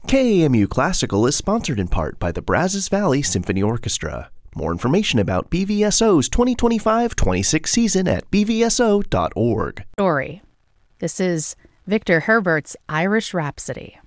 KAMU Classical is sponsored in part by the Brazos Valley Symphony Orchestra. More information about BVSO's 2025-26 season at bvso.org. Story. This is Victor Herbert's Irish Rhapsody.